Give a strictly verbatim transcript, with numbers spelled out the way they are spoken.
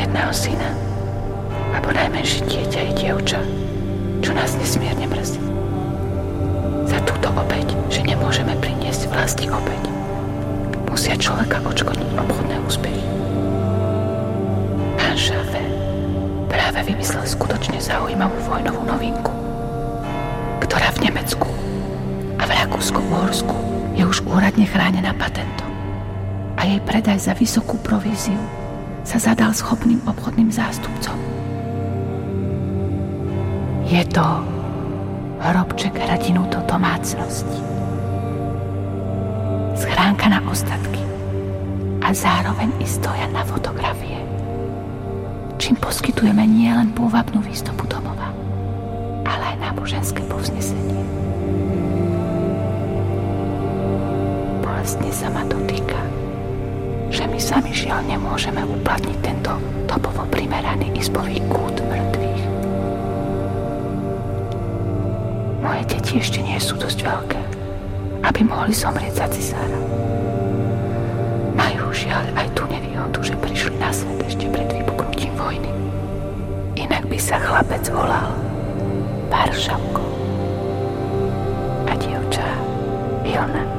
jedného syna, alebo najmenšie dieťa i dievča, čo nás nesmierne mrzí. Za túto obeť, že nemôžeme priniesť vlasti obeť, musia človeka odškodniť obchodné úspechy. Pán Šafé práve vymyslel skutočne zaujímavú vojnovú novinku, ktorá v Nemecku a v Rakúsku-Uhorsku je už úradne chránená patentom a jej predaj za vysokú províziu sa zadal schopným obchodným zástupcom. Je to hrobček hrdinu do domácnosti. Schránka na ostatky a zároveň i stojan na fotografie, čím poskytujeme nielen pôvabnú výzdobu domova, ale aj náboženské povznesenie. Bolestne sa ma dotýka, že my sami žiaľ nemôžeme uplatniť tento dobovo primeraný izbový kút mŕtvych. Moje deti ešte nie sú dosť veľké, aby mohli zomrieť za cisára. Majú žiaľ aj tú nevýhodu, že prišli na svet ešte pred vypuknutím vojny. Inak by sa chlapec volal Varšavko a dievča Ilona.